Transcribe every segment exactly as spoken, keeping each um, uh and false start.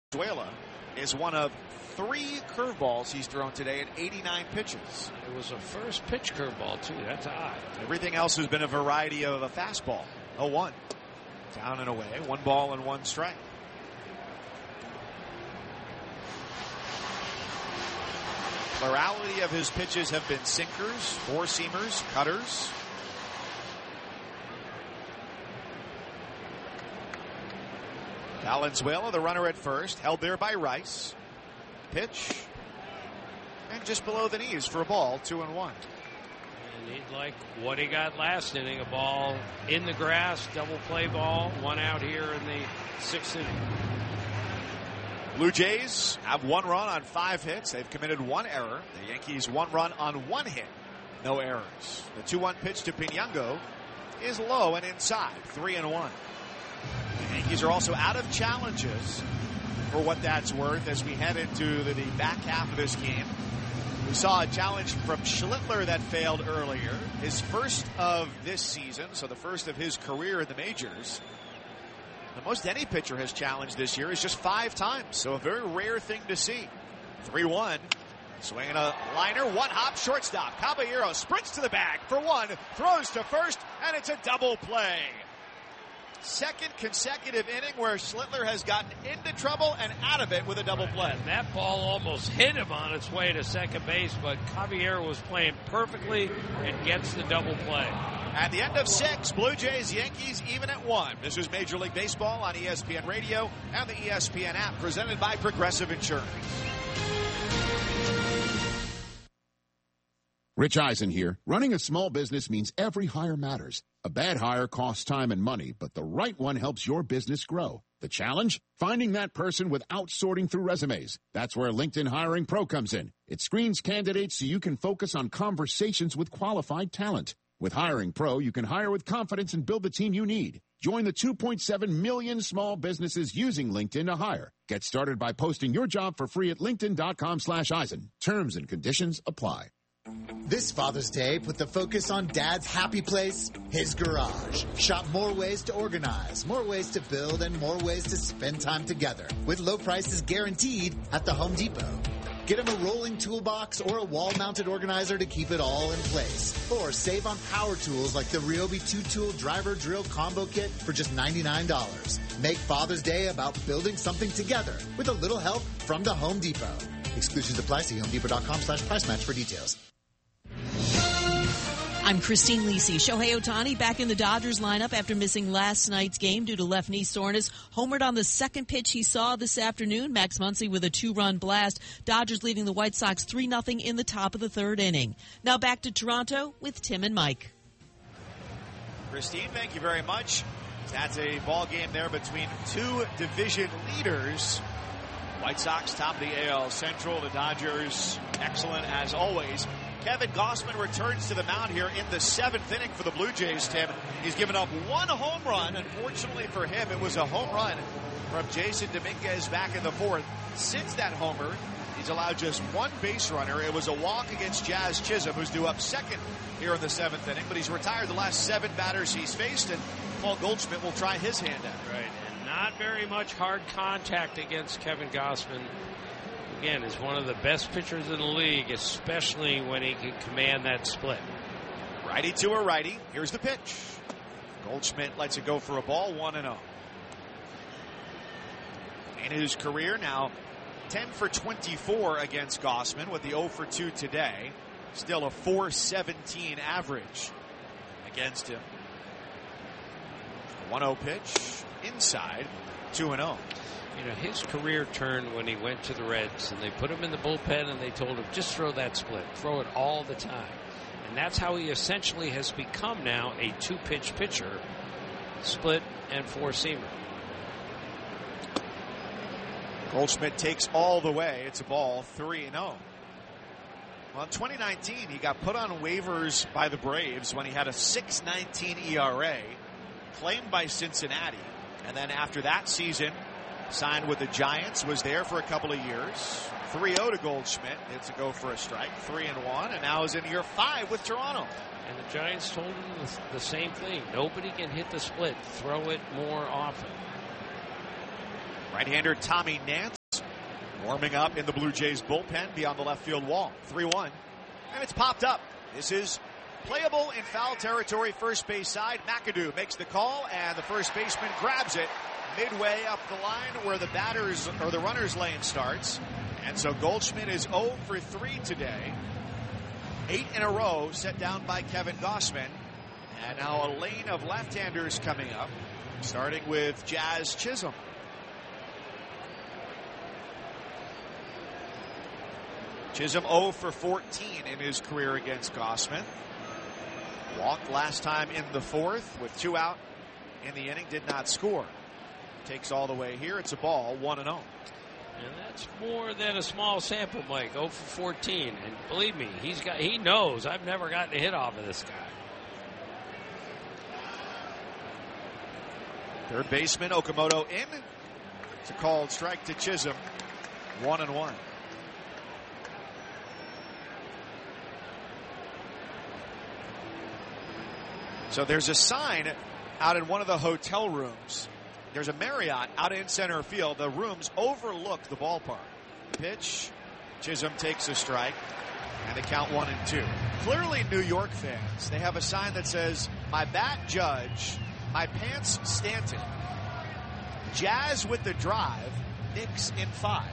Valenzuela is one of three curveballs he's thrown today in eighty-nine pitches. It was a first pitch curveball, too. That's odd. Everything else has been a variety of a fastball. oh one. Down and away. One ball and one strike. Plurality of his pitches have been sinkers, four-seamers, cutters. Valenzuela, the runner at first, held there by Rice. Pitch. And just below the knees for a ball, two and one. And he'd like what he got last inning, a ball in the grass, double play ball, one out here in the sixth inning. Blue Jays have one run on five hits. They've committed one error. The Yankees one run on one hit. No errors. The two one pitch to Pinango is low and inside, three and one. The Yankees are also out of challenges for what that's worth as we head into the, the back half of this game. We saw a challenge from Schlittler that failed earlier. His first of this season, so the first of his career in the majors. The most any pitcher has challenged this year is just five times, so a very rare thing to see. three one. Swinging a liner, one hop, shortstop. Caballero sprints to the bag for one, throws to first, and it's a double play. Second consecutive inning where Schlittler has gotten into trouble and out of it with a double play. And that ball almost hit him on its way to second base, but Caballero was playing perfectly and gets the double play. At the end of six, Blue Jays, Yankees even at one. This is Major League Baseball on E S P N Radio and the E S P N app, presented by Progressive Insurance. Rich Eisen here. Running a small business means every hire matters. A bad hire costs time and money, but the right one helps your business grow. The challenge? Finding that person without sorting through resumes. That's where LinkedIn Hiring Pro comes in. It screens candidates so you can focus on conversations with qualified talent. With Hiring Pro, you can hire with confidence and build the team you need. Join the two point seven million small businesses using LinkedIn to hire. Get started by posting your job for free at linkedin.com slash Eisen. Terms and conditions apply. This Father's Day, put the focus on Dad's happy place, his garage. Shop more ways to organize, more ways to build, and more ways to spend time together. With low prices guaranteed at the Home Depot. Get him a rolling toolbox or a wall-mounted organizer to keep it all in place. Or save on power tools like the Ryobi two-tool driver drill combo kit for just ninety-nine dollars. Make Father's Day about building something together with a little help from the Home Depot. Exclusions apply. See homedepot.com slash price match for details. I'm Christine Lisi. Shohei Ohtani back in the Dodgers lineup after missing last night's game due to left knee soreness. Homered on the second pitch he saw this afternoon. Max Muncy with a two-run blast. Dodgers leading the White Sox three nothing in the top of the third inning. Now back to Toronto with Tim and Mike. Christine, thank you very much. That's a ball game there between two division leaders. White Sox top of the A L Central. The Dodgers excellent as always. Kevin Gausman returns to the mound here in the seventh inning for the Blue Jays, Tim. He's given up one home run. Unfortunately for him, it was a home run from Jason Dominguez back in the fourth. Since that homer, he's allowed just one base runner. It was a walk against Jazz Chisholm, who's due up second here in the seventh inning. But he's retired the last seven batters he's faced, and Paul Goldschmidt will try his hand at it. Right, and not very much hard contact against Kevin Gausman. Again, is one of the best pitchers in the league, especially when he can command that split. Righty to a righty. Here's the pitch. Goldschmidt lets it go for a ball, one and oh. In his career now, ten for twenty-four against Gausman with the oh for two today. Still a four seventeen average against him. one oh pitch, inside, two and oh. You know, his career turned when he went to the Reds, and they put him in the bullpen, and they told him, just throw that split. Throw it all the time. And that's how he essentially has become now a two-pitch pitcher, split and four-seamer. Goldschmidt takes all the way. It's a ball, three and oh. Well, in twenty nineteen, he got put on waivers by the Braves when he had a six nineteen E R A, claimed by Cincinnati. And then after that season, signed with the Giants, was there for a couple of years. three oh to Goldschmidt. It's a go for a strike. three and one, and now is in year five with Toronto. And the Giants told him the same thing. Nobody can hit the split. Throw it more often. Right-hander Tommy Nance Warming up in the Blue Jays bullpen beyond the left field wall. three one. And it's popped up. This is playable in foul territory, first base side. McAdoo makes the call, and the first baseman grabs it midway up the line where the batters or the runner's lane starts. And so Goldschmidt is oh for three today. Eight in a row set down by Kevin Gausman. And now a lane of left-handers coming up, starting with Jazz Chisholm. Chisholm oh for fourteen in his career against Gausman. Walked last time in the fourth with two out in the inning, did not score. Takes all the way here. It's a ball, one and oh. And that's more than a small sample, Mike. oh for fourteen. And believe me, he's got he knows I've never gotten a hit off of this guy. Third baseman Okamoto in. It's a called strike to Chisholm. One and one. So there's a sign out in one of the hotel rooms. There's a Marriott out in center field. The rooms overlook the ballpark. Pitch. Chisholm takes a strike. And they count one and two. Clearly New York fans, they have a sign that says, my bat Judge, my pants Stanton. Jazz with the drive. Knicks in five.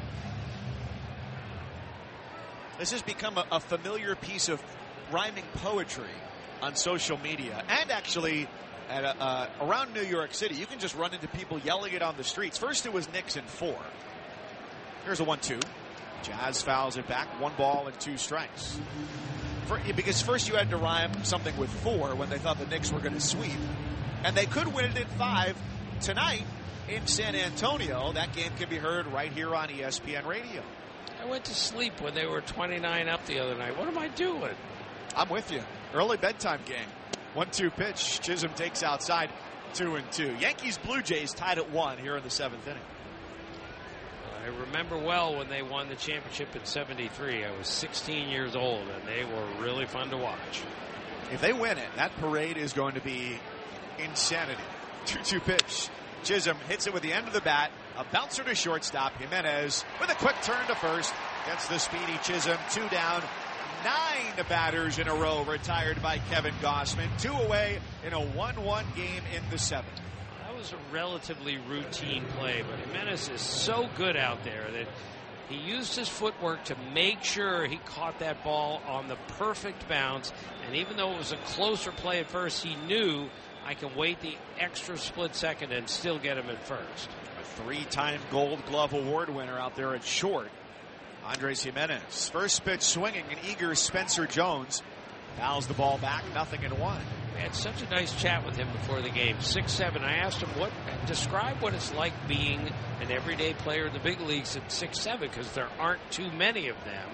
This has become a, a familiar piece of rhyming poetry on social media. And actually at a, uh, around New York City, you can just run into people yelling it on the streets. First it was Knicks in four. Here's a one two. Jazz fouls it back. One ball and two strikes. For, because first you had to rhyme something with four when they thought the Knicks were going to sweep. And they could win it in five tonight in San Antonio. That game can be heard right here on E S P N Radio. I went to sleep when they were twenty-nine up the other night. What am I doing? I'm with you. Early bedtime game. one two pitch. Chisholm takes outside. Two and two. Yankees Blue Jays tied at one here in the seventh inning. I remember well when they won the championship in seventy-three. I was sixteen years old, and they were really fun to watch. If they win it, that parade is going to be insanity. two two pitch. Chisholm hits it with the end of the bat. A bouncer to shortstop. Jimenez with a quick turn to first. Gets the speedy Chisholm. Two down. Nine batters in a row retired by Kevin Gausman. Two away in a one one game in the seventh. That was a relatively routine play, but Jimenez is so good out there that he used his footwork to make sure he caught that ball on the perfect bounce. And even though it was a closer play at first, he knew I can wait the extra split second and still get him at first. A three-time Gold Glove Award winner out there at short. Andres Jimenez. First pitch swinging, an eager Spencer Jones fouls the ball back, nothing in one. I had such a nice chat with him before the game. six seven. I asked him, what describe what it's like being an everyday player in the big leagues at six seven, because there aren't too many of them.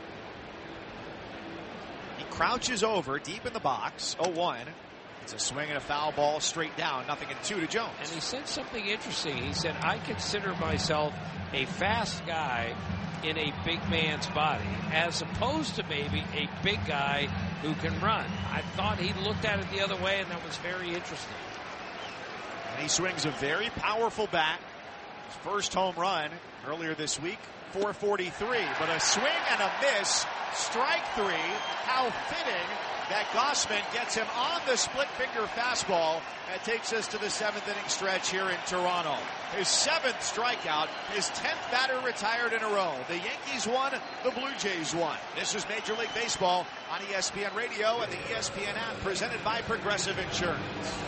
He crouches over deep in the box. oh one. It's a swing and a foul ball straight down. Nothing in two to Jones. And he said something interesting. He said, I consider myself a fast guy in a big man's body, as opposed to maybe a big guy who can run. I thought he looked at it the other way, and that was very interesting. And he swings a very powerful bat. His first home run earlier this week, four forty-three. But a swing and a miss, strike three. How fitting that Gausman gets him on the split finger fastball. That takes us to the seventh inning stretch here in Toronto. His seventh strikeout, his tenth batter retired in a row. The Yankees won, the Blue Jays won. This is Major League Baseball on E S P N Radio and the E S P N app, presented by Progressive Insurance.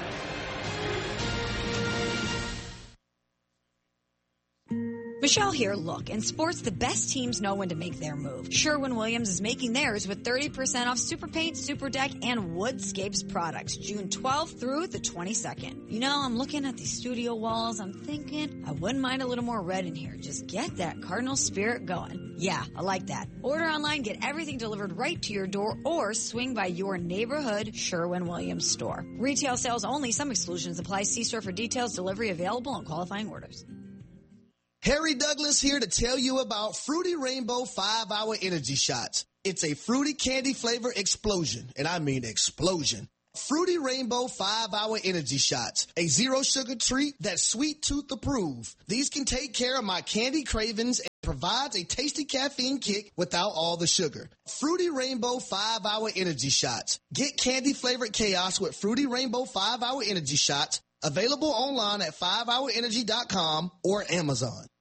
Michelle here. Look, in sports, the best teams know when to make their move. Sherwin-Williams is making theirs with thirty percent off Super Paint, Super Deck, and Woodscapes products, June twelfth through the twenty-second. You know, I'm looking at these studio walls. I'm thinking I wouldn't mind a little more red in here. Just get that Cardinal spirit going. Yeah, I like that. Order online, get everything delivered right to your door, or swing by your neighborhood Sherwin-Williams store. Retail sales only. Some exclusions apply. See store for details. Delivery available on qualifying orders. Harry Douglas here to tell you about Fruity Rainbow five hour Energy Shots. It's a fruity candy flavor explosion, and I mean explosion. Fruity Rainbow five hour Energy Shots, a zero-sugar treat that's sweet tooth approved. These can take care of my candy cravings and provides a tasty caffeine kick without all the sugar. Fruity Rainbow five hour Energy Shots. Get candy-flavored chaos with Fruity Rainbow five hour Energy Shots. Available online at five hour energy dot com or Amazon.